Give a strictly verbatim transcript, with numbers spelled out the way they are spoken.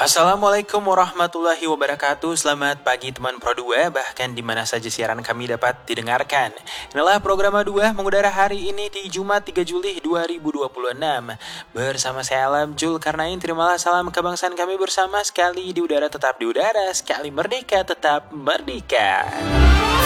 Assalamualaikum warahmatullahi wabarakatuh. Selamat pagi teman Pro dua, bahkan di mana saja siaran kami dapat didengarkan. Inilah program dua mengudara hari ini di Jumat tiga Juli dua ribu dua puluh enam. Bersama saya Alam Julkarnain, terimalah salam kebangsaan kami bersama. Sekali di udara tetap di udara, sekali merdeka tetap merdeka.